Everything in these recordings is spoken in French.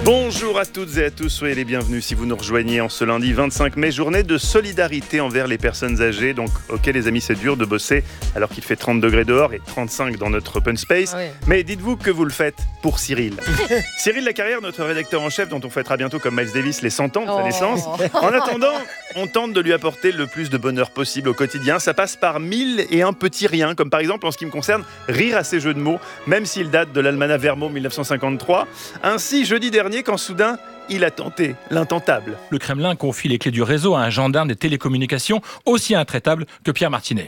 Bonjour à toutes et à tous, soyez les bienvenus si vous nous rejoignez en ce lundi 25 mai, journée de solidarité envers les personnes âgées. Donc ok les amis, c'est dur de bosser alors qu'il fait 30 degrés dehors et 35 dans notre open space. Ah oui. Mais dites-vous que vous le faites pour Cyril. Cyril Lacarrière, notre rédacteur en chef dont on fêtera bientôt comme Miles Davis les 100 ans de sa naissance. En attendant, on tente de lui apporter le plus de bonheur possible au quotidien. Ça passe par 1001 petits riens, comme par exemple en ce qui me concerne, rire à ses jeux de mots, même s'il date de l'Almanach Vermo 1953. Ainsi, jeudi dernier, quand soudain, il a tenté l'intentable. Le Kremlin confie les clés du réseau à un gendarme des télécommunications aussi intraitable que Pierre Martinet.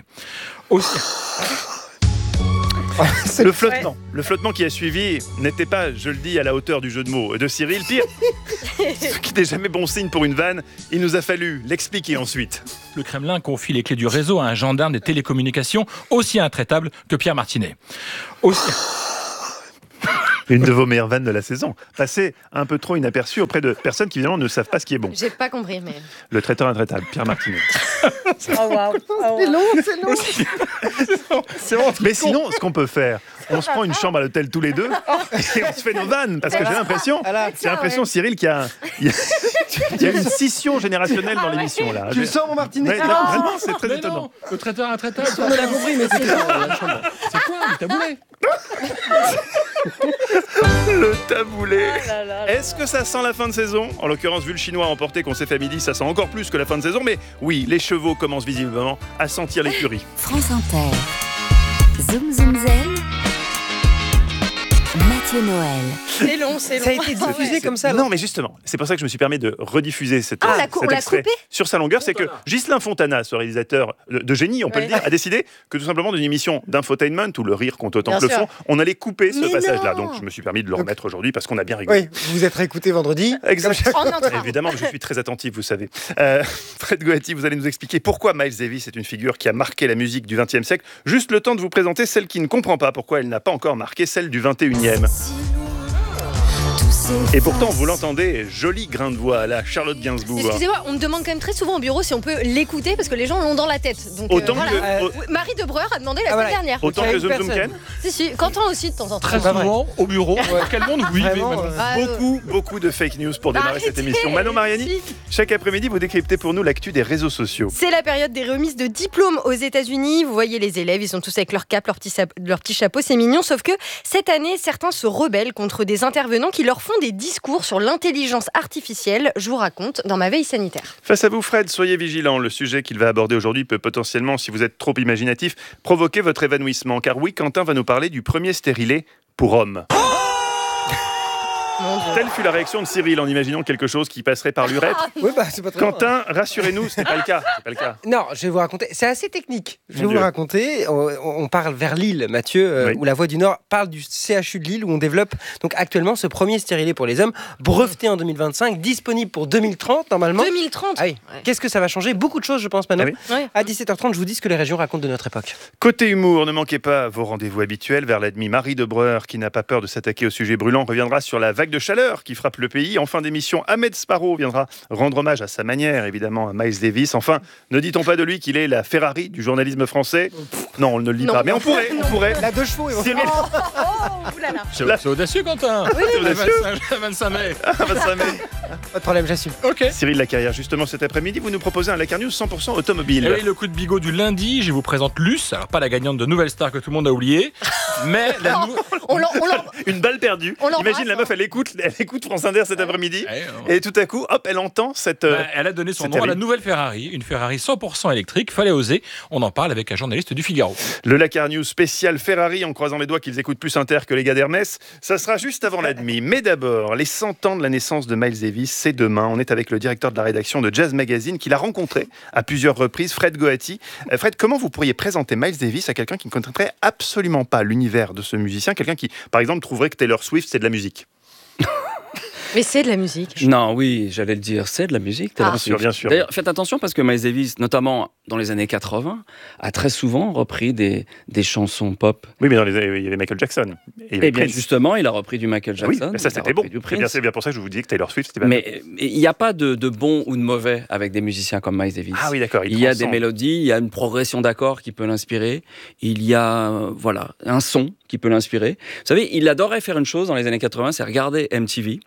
Le flottement qui a suivi n'était pas, je le dis, à la hauteur du jeu de mots de Cyril. Pire, ce qui n'est jamais bon signe pour une vanne, il nous a fallu l'expliquer ensuite. Le Kremlin confie les clés du réseau à un gendarme des télécommunications aussi intraitable que Pierre Martinet. Une de vos meilleures vannes de la saison, passée un peu trop inaperçue auprès de personnes qui évidemment ne savent pas ce qui est bon. J'ai pas compris, mais... Le traiteur intraitable, Pierre Martinet. Oh waouh. C'est long. Mais sinon, ce qu'on peut faire, on se prend une chambre à l'hôtel tous les deux et on se fait nos vannes, parce que j'ai l'impression, Cyril, qu'il y a une scission générationnelle dans l'émission là. Tu le sens, mon Martinet? Ouais, vraiment, c'est très Mais étonnant. non, le traiteur intraitable. On l'a compris, mais c'est C'est quoi le taboulet? Le taboulet. Oh là là là. Est-ce que ça sent la fin de saison? En l'occurrence, vu le chinois emporté qu'on s'est fait à midi, ça sent encore plus que la fin de saison. Mais oui, les chevaux commencent visiblement à sentir l'écurie. France Inter. Zoom Zoom Zen. Mathieu Noël. C'est long, c'est long. Ça a été diffusé comme ça. Non, mais justement, c'est pour ça que je me suis permis de rediffuser cet on l'a extrait coupé sur sa longueur. C'est que Ghislain Fontana, ce réalisateur de génie, on peut le dire, a décidé que tout simplement d'une émission d'infotainment où le rire compte autant Bien que le sûr. fond, on allait couper ce Mais passage-là. non. Donc je me suis permis de le remettre aujourd'hui parce qu'on a bien rigolé. Oui, vous êtes réécouté vendredi. Exactement. En entrant. Évidemment, je suis très attentif, vous savez. Fred Goati, vous allez nous expliquer pourquoi Miles Davis est une figure qui a marqué la musique du XXe siècle. Juste le temps de vous présenter celle qui ne comprend pas pourquoi elle n'a pas encore marqué celle du XXIe. Et pourtant, vous l'entendez, joli grain de voix à la Charlotte Gainsbourg. Excusez-moi, on me demande quand même très souvent au bureau si on peut l'écouter parce que les gens l'ont dans la tête. Donc, Autant voilà. que- Oui, Marie de Breuer a demandé la Ah, semaine voilà. dernière. Autant que Zoom Zoom personne. Ken. Si, Quentin aussi de temps en temps. Très pas vrai. souvent au bureau. Quel monde vous vivez Vraiment, maintenant? Beaucoup de fake news pour démarrer cette Arrêtez, émission. Manon Mariani, si. chaque après-midi, vous décryptez pour nous l'actu des réseaux sociaux. C'est la période des remises de diplômes aux États-Unis. Vous voyez les élèves, ils sont tous avec leur cap, leur petit chapeau, c'est mignon. Sauf que cette année, certains se rebellent contre des intervenants qui leur font des discours sur l'intelligence artificielle. Je vous raconte dans ma veille sanitaire. Face à vous, Fred, soyez vigilant. Le sujet qu'il va aborder aujourd'hui peut potentiellement, si vous êtes trop imaginatif, provoquer votre évanouissement. Car oui, Quentin va nous parler du premier stérilet pour hommes. Mon Dieu. Telle fut la réaction de Cyril en imaginant quelque chose qui passerait par l'urètre. Oui, bah, c'est pas très Quentin, rassurez-nous, ce n'est pas le cas. C'est pas le cas. Non, je vais vous raconter. C'est assez technique. Je vais Mon vous Dieu. raconter. On parle vers Lille, Mathieu, Oui. où la Voix du Nord parle du CHU de Lille, où on développe donc actuellement ce premier stérilet pour les hommes, breveté en 2025, disponible pour 2030 normalement. 2030. Ah oui. Ouais. Qu'est-ce que ça va changer? Beaucoup de choses, je pense, maintenant. Ah Ouais. À 17h30, je vous dis ce que les régions racontent de notre époque. Côté humour, ne manquez pas vos rendez-vous habituels. Vers la demi, Marie de Breuer, qui n'a pas peur de s'attaquer au sujet brûlant, reviendra sur la vague de chaleur qui frappe le pays. En fin d'émission, Ahmed Sparrow viendra rendre hommage à sa manière, évidemment, à Miles Davis. Enfin, ne dit-on pas de lui qu'il est la Ferrari du journalisme français? Non, on ne le dit Non. pas, mais on pourrait. La 2 chevaux, Cyril, Oh, oulala. C'est audacieux, Quentin. c'est audacieux. Le 25 mai. pas de problème, j'assume. Ok. Cyril Lacarrière, justement cet après-midi, vous nous proposez un Lacar News 100% automobile. Et oui, le coup de bigot du lundi, je vous présente Luce. Alors, pas la gagnante de Nouvelle Star que tout le monde a oublié, mais la On l'en- Une balle perdue. On l'embrasse, Imagine la meuf, elle écoute France Inter cet après-midi. Ouais, Et tout à coup, hop, elle entend cette... elle a donné son c'est nom à la terrible. nouvelle Ferrari, une Ferrari 100% électrique. Fallait oser. On en parle avec un journaliste du Figaro. Le Lacar News spécial Ferrari, en croisant les doigts qu'ils écoutent plus Inter que les gars d'Hermès. Ça sera juste avant la demi. Mais d'abord, les 100 ans de la naissance de Miles Davis, c'est demain. On est avec le directeur de la rédaction de Jazz Magazine, qui l'a rencontré à plusieurs reprises, Fred Goati. Fred, comment vous pourriez présenter Miles Davis à quelqu'un qui ne connaîtrait absolument pas l'univers de ce musicien, quelqu'un qui, par exemple, trouverait que Taylor Swift, c'est de la musique? Mais c'est de la musique. Non, oui, j'allais le dire, c'est de la musique. Taylor Ah. Swift. Bien sûr. D'ailleurs, faites attention parce que Miles Davis, notamment dans les années 80, a très souvent repris des chansons pop. Oui, mais il y avait Michael Jackson. Et il y avait Et bien Prince. justement, il a repris du Michael Ah oui, Jackson. mais ça il a c'était bon. repris du C'est Prince. bien pour ça que je vous disais que Taylor Swift c'était pas Mais il n'y a pas de bon ou de mauvais avec des musiciens comme Miles Davis. Ah oui, d'accord. Il y a des transcende. mélodies, il y a une progression d'accords qui peut l'inspirer, il y a voilà, un son qui peut l'inspirer. Vous savez, il adorait faire une chose dans les années 80, c'est regarder MTV,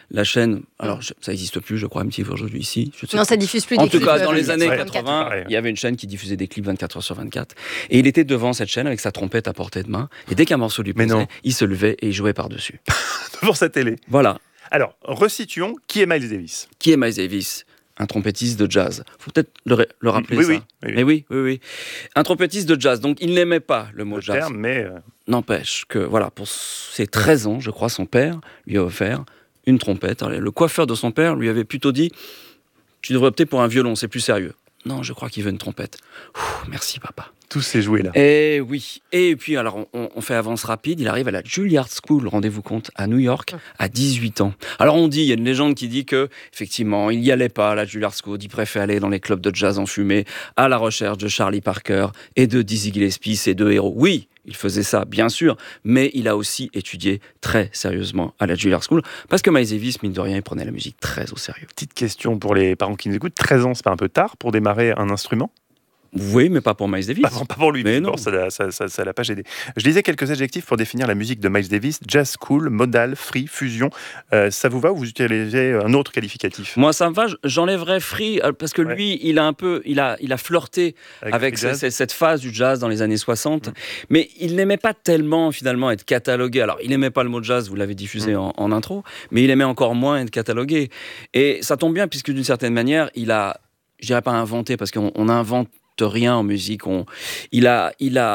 La chaîne, alors ça n'existe plus, je crois, MTV aujourd'hui ici. Je sais Non, pas. ça diffuse plus. En des tout clips, cas, dans les années 24. 80, pareil. il y avait une chaîne qui diffusait des clips 24 heures sur 24. Et il était devant cette chaîne avec sa trompette à portée de main. Et dès qu'un morceau lui Mais non. plaisait, il se levait et il jouait par-dessus. Devant sa télé. Voilà. Alors, resituons, qui est Miles Davis? Qui est Miles Davis? Un trompettiste de jazz. Faut peut-être le rappeler Oui, ça. oui. Mais oui. Un trompettiste de jazz. Donc, il n'aimait pas le mot Le jazz. terme, mais N'empêche que, voilà, pour ses 13 ans, je crois, son père lui a offert une trompette. Alors, le coiffeur de son père lui avait plutôt dit « Tu devrais opter pour un violon, c'est plus sérieux. » Non, je crois qu'il veut une trompette. Merci, papa. tout s'est joué là. Et oui. Et puis, alors, on fait avance rapide. Il arrive à la Juilliard School, rendez-vous compte, à New York, à 18 ans. Alors, on dit, il y a une légende qui dit que, effectivement, il n'y allait pas à la Juilliard School. Il préférait aller dans les clubs de jazz enfumés, à la recherche de Charlie Parker et de Dizzy Gillespie, ses deux héros. Oui, il faisait ça, bien sûr, mais il a aussi étudié très sérieusement à la Juilliard School, parce que Miles Davis, mine de rien, il prenait la musique très au sérieux. Petite question pour les parents qui nous écoutent. 13 ans, c'est pas un peu tard pour démarrer un instrument? Oui, mais pas pour Miles Davis. Pas pour lui, Mais bon, non. ça l'a pas gêné. Je disais quelques adjectifs pour définir la musique de Miles Davis. Jazz cool, modal, free, fusion. Ça vous va ou vous utilisez un autre qualificatif? Moi, ça me va. J'enlèverais free parce que lui, il a flirté avec free jazz. cette phase du jazz dans les années 60, mais il n'aimait pas tellement finalement être catalogué. Alors, il n'aimait pas le mot jazz, vous l'avez diffusé en intro, mais il aimait encore moins être catalogué. Et ça tombe bien puisque d'une certaine manière, il a, je dirais pas inventé parce qu'on n'invente rien en musique. Il a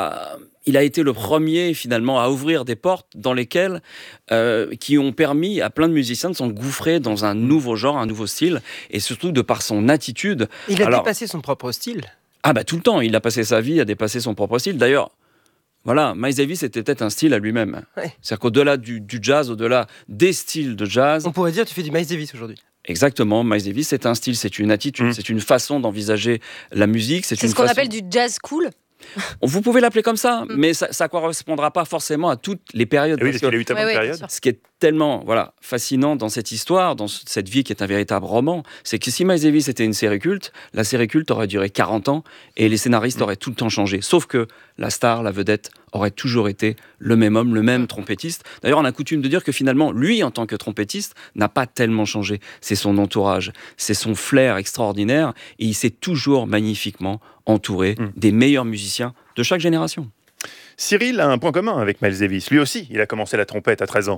été le premier finalement à ouvrir des portes dans lesquelles qui ont permis à plein de musiciens de s'engouffrer dans un nouveau genre, un nouveau style, et surtout de par son attitude. Il a Alors, dépassé son propre style. Ah bah tout le temps, il a passé sa vie à dépasser son propre style. D'ailleurs, voilà, Miles Davis était peut-être un style à lui-même. Ouais. C'est-à-dire qu'au-delà du jazz, au-delà des styles de jazz, On pourrait dire tu fais du Miles Davis aujourd'hui. exactement, Miles Davis, c'est un style, c'est une attitude, c'est une façon d'envisager la musique. C'est ce qu'on appelle du jazz cool. Vous pouvez l'appeler comme ça, mais ça ne correspondra pas forcément à toutes les périodes. Oui, parce parce qu'il que a eu tellement de bien périodes. sûr. ce qui est tellement fascinant dans cette histoire, dans cette vie qui est un véritable roman, c'est que si Miles Davis était une série culte, la série culte aurait duré 40 ans et les scénaristes auraient tout le temps changé. Sauf que la star, la vedette, aurait toujours été le même homme, le même trompettiste. D'ailleurs, on a coutume de dire que finalement, lui, en tant que trompettiste, n'a pas tellement changé. C'est son entourage, c'est son flair extraordinaire et il s'est toujours magnifiquement entouré des meilleurs musiciens de chaque génération. Cyril a un point commun avec Miles Davis. Lui aussi, il a commencé la trompette à 13 ans.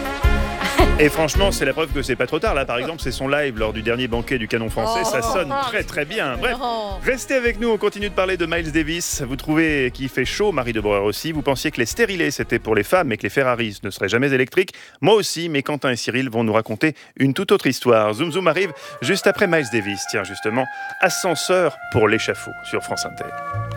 Et franchement, c'est la preuve que c'est pas trop tard. Là, par exemple, c'est son live lors du dernier banquet du Canon français. Ça sonne très très bien. Bref, restez avec nous. On continue de parler de Miles Davis. Vous trouvez qu'il fait chaud, Marie de Breuer aussi. Vous pensiez que les stérilés, c'était pour les femmes et que les Ferraris ne seraient jamais électriques. Moi aussi, mais Quentin et Cyril vont nous raconter une toute autre histoire. Zoom Zoom arrive juste après Miles Davis. Tiens, justement, ascenseur pour l'échafaud sur France Inter.